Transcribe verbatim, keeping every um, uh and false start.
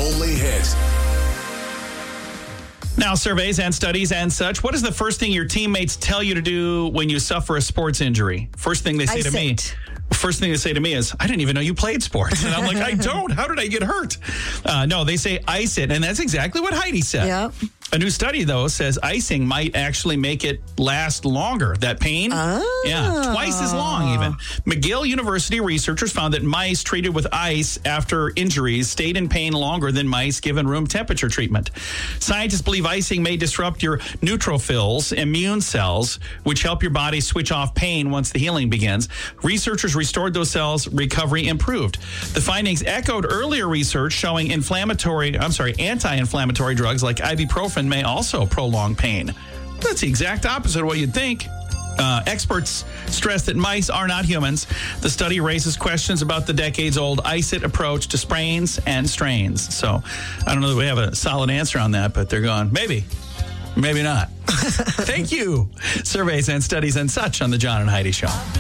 only hit. Now, surveys and studies and such, what is the first thing your teammates tell you to do when you suffer a sports injury? First thing they say Ice to me. it. First thing they say to me is, I didn't even know you played sports. And I'm like, I don't. How did I get hurt? Uh, no, they say ice it. And that's exactly what Heidi said. Yep. A new study, though, says icing might actually make it last longer. That pain? Oh. Yeah, twice as long even. McGill University researchers found that mice treated with ice after injuries stayed in pain longer than mice given room temperature treatment. Scientists believe icing may disrupt your neutrophils, immune cells, which help your body switch off pain once the healing begins. Researchers restored those cells, recovery improved. The findings echoed earlier research showing inflammatory, I'm sorry, anti-inflammatory drugs like ibuprofen may also prolong pain. That's the exact opposite of what you'd think. Uh, experts stress that mice are not humans. The study raises questions about the decades-old ice it approach to sprains and strains. So I don't know that we have a solid answer on that, but they're going, maybe, maybe not. Thank you. Surveys and studies and such on the John and Heidi Show.